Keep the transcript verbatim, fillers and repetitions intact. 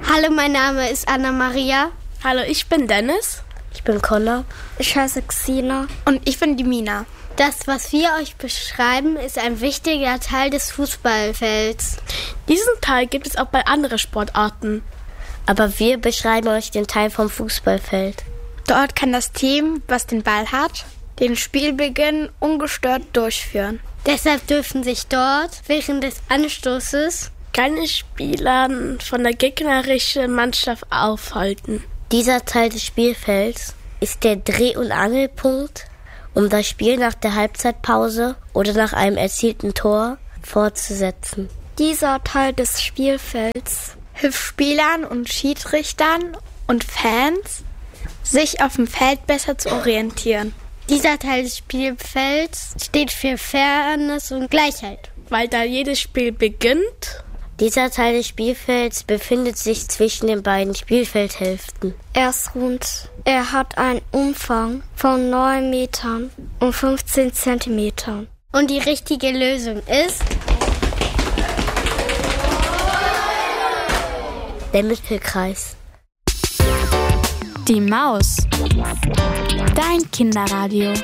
Hallo, mein Name ist Anna-Maria. Hallo, ich bin Dennis. Ich bin Connor. Ich heiße Xina. Und ich bin die Mina. Das, was wir euch beschreiben, ist ein wichtiger Teil des Fußballfelds. Diesen Teil gibt es auch bei anderen Sportarten. Aber wir beschreiben euch den Teil vom Fußballfeld. Dort kann das Team, was den Ball hat, den Spielbeginn ungestört durchführen. Deshalb dürfen sich dort während des Anstoßes keine Spieler von der gegnerischen Mannschaft aufhalten. Dieser Teil des Spielfelds ist der Dreh- und Angelpunkt, um das Spiel nach der Halbzeitpause oder nach einem erzielten Tor fortzusetzen. Dieser Teil des Spielfelds hilft Spielern und Schiedsrichtern und Fans, sich auf dem Feld besser zu orientieren. Dieser Teil des Spielfelds steht für Fairness und Gleichheit. Weil da jedes Spiel beginnt. Dieser Teil des Spielfelds befindet sich zwischen den beiden Spielfeldhälften. Er ist rund. Er hat einen Umfang von neun Metern und fünfzehn Zentimetern. Und die richtige Lösung ist der Mittelkreis. Die Maus. Dein Kinderradio.